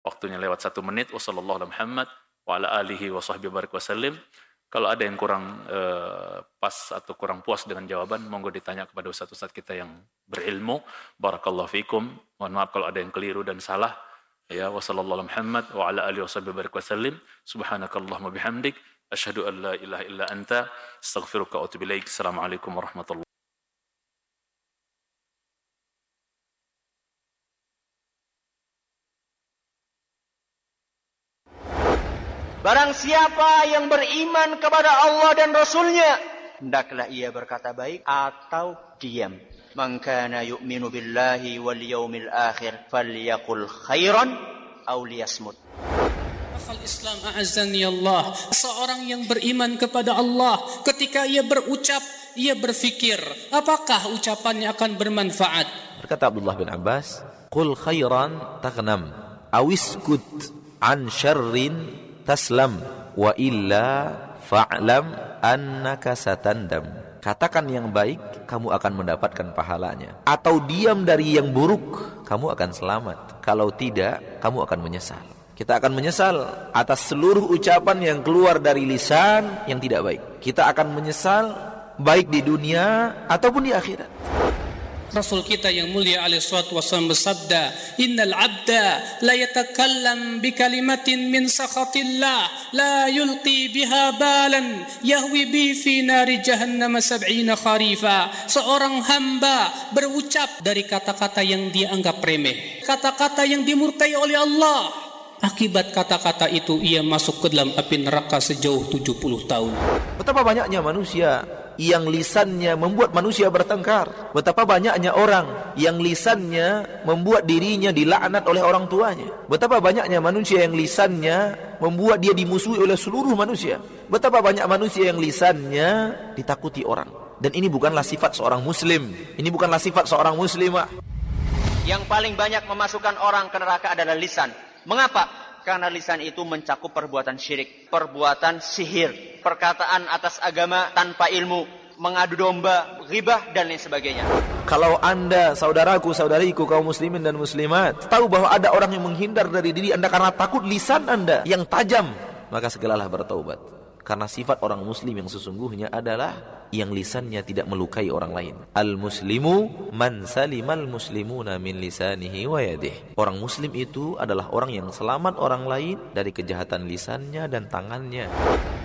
Waktunya lewat 1 menit. Wassallallahu ala Muhammad wa ala alihi wa sahbihi barik wasallim. Kalau ada yang kurang pas atau kurang puas dengan jawaban, monggo ditanya kepada ustaz-ustaz kita yang berilmu. Barakallahu fikum. Mohon maaf kalau ada yang keliru dan salah. Ya, wassallallahu ala Muhammad wa ala alihi wa sahbihi barik wasallim. Subhanakallahumma bihamdik, asyhadu an la ilaha illa anta, astaghfiruka wa atubu ilaik. Assalamualaikum warahmatullahi. Barang siapa yang beriman kepada Allah dan Rasulnya, hendaklah ia berkata baik atau diam. Man kana yu'minu billahi wal yawmil akhir falyaqul khairan aw liyasmut. Islam a'azzani Allah. Seorang yang beriman kepada Allah, ketika ia berucap, ia berfikir, apakah ucapannya akan bermanfaat? Berkata Abdullah bin Abbas, qul khairan taghnam awiskut an syarrin taslam wa illa fa'lam annaka satandam. Katakan yang baik, kamu akan mendapatkan pahalanya. Atau diam dari yang buruk, kamu akan selamat. Kalau tidak, kamu akan menyesal. Kita akan menyesal atas seluruh ucapan yang keluar dari lisan yang tidak baik. Kita akan menyesal baik di dunia ataupun di akhirat. Rasul kita yang mulia alaihi salatu wasallam bersabda, innal abda la yatakallam bi kalimatin min sakhatillah la yulqi biha balan yahwi bi fi nari jahannam 70 kharifa. Seorang hamba berucap dari kata-kata yang dia anggap remeh, kata-kata yang dimurkai oleh Allah. Akibat kata-kata itu ia masuk ke dalam api neraka sejauh 70 tahun. Betapa banyaknya manusia yang lisannya membuat manusia bertengkar. Betapa banyaknya orang yang lisannya membuat dirinya dilaknat oleh orang tuanya. Betapa banyaknya manusia yang lisannya membuat dia dimusuhi oleh seluruh manusia. Betapa banyak manusia yang lisannya ditakuti orang. Dan ini bukanlah sifat seorang muslim. Ini bukanlah sifat seorang muslimah. Yang paling banyak memasukkan orang ke neraka adalah lisan. Mengapa? Karena lisan itu mencakup perbuatan syirik, perbuatan sihir, perkataan atas agama tanpa ilmu, mengadu domba, ghibah dan lain sebagainya. Kalau Anda, saudaraku, saudariku, kaum muslimin dan muslimat, tahu bahwa ada orang yang menghindar dari diri Anda karena takut lisan Anda yang tajam, maka segeralah bertaubat. Karena sifat orang muslim yang sesungguhnya adalah yang lisannya tidak melukai orang lain. Al-muslimu man salimal muslimuna min lisanihi wa yadihi. Orang muslim itu adalah orang yang selamat orang lain dari kejahatan lisannya dan tangannya.